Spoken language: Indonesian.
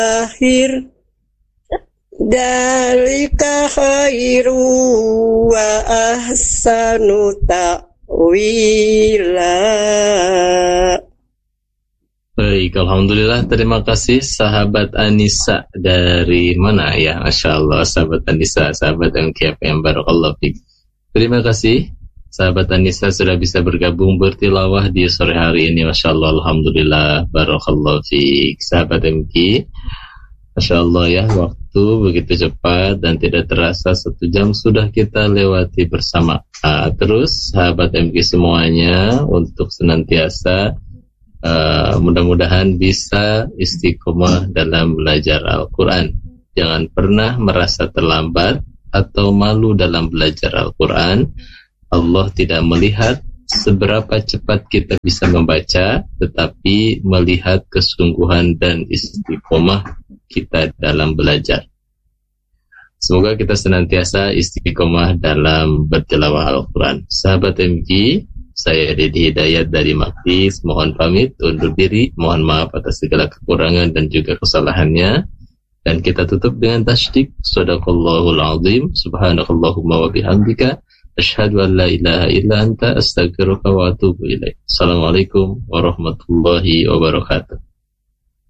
akhir dalika khairu wa ahsanu ta'wila. Baik, alhamdulillah, terima kasih sahabat Anissa dari mana ya? Masya Allah, sahabat Anissa, sahabat MKFM, barakallahu fiik. Terima kasih sahabat Anissa sudah bisa bergabung bertilawah di sore hari ini. Masya Allah, alhamdulillah, barakallahu fiik. Sahabat MK, Masya Allah ya, waktu begitu cepat dan tidak terasa 1 jam sudah kita lewati bersama. Terus sahabat MK semuanya untuk senantiasa mudah-mudahan bisa istiqomah dalam belajar Al-Quran. Jangan pernah merasa terlambat atau malu dalam belajar Al-Quran. Allah tidak melihat seberapa cepat kita bisa membaca, tetapi melihat kesungguhan dan istiqomah kita dalam belajar. Semoga kita senantiasa istiqomah dalam bertilawah Al-Quran. Sahabat MG, saya Dedi Hidayat dari Maktis, mohon pamit undur diri, mohon maaf atas segala kekurangan dan juga kesalahannya, dan kita tutup dengan tasydid. Shadaqallahul azim, subhanakallahumma wa bihamdika, asyhadu an la ilaha illa anta, astaghfiruka wa atubu ilaik. Assalamualaikum warahmatullahi wabarakatuh.